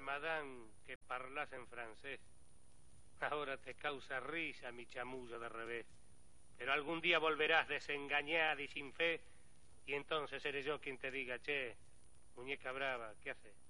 madame, que parlas en francés. Ahora te causa risa mi chamullo de revés. Pero algún día volverás desengañada y sin fe, y entonces seré yo quien te diga, che, muñeca brava, ¿qué haces?